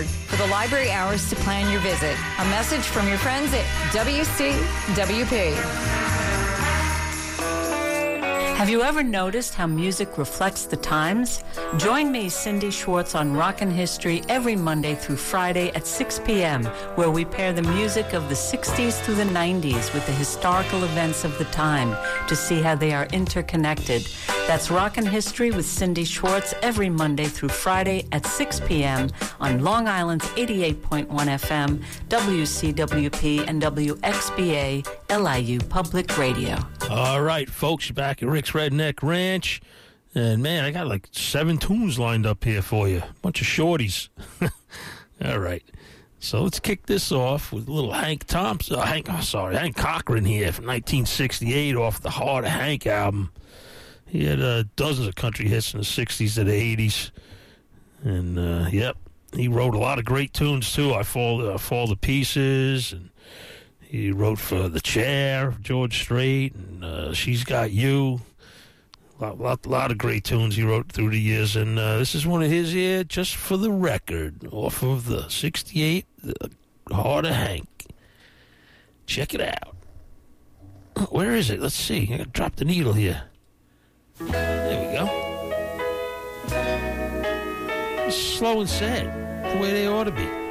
required for the library hours to plan your visit. A message from your friends at WCWP. Have you ever noticed how music reflects the times? Join me, Cindy Schwartz, on Rockin' History every Monday through Friday at 6 p.m., where we pair the music of the 60s through the 90s with the historical events of the time to see how they are interconnected. That's Rockin' History with Cindy Schwartz every Monday through Friday at 6 p.m. on Long Island's 88.1 FM, WCWP, and WXBA LIU Public Radio. All right, folks, you're back at Rick's Redneck Ranch. And, man, I got like 7 tunes lined up here for you. Bunch of shorties. All right. So let's kick this off with a little Hank Cochran here from 1968 off the Heart of Hank album. He had dozens of country hits in the 60s to the 80s. And, yep, he wrote a lot of great tunes, too. I Fall to Pieces, and he wrote for The Chair, George Strait, and She's Got You. A lot of great tunes he wrote through the years, and this is one of his here, Just for the Record, off of the 68, The Heart of Hank. Check it out. Where is it? Let's see. I got to drop the needle here. There we go. Slow and sad, the way they ought to be.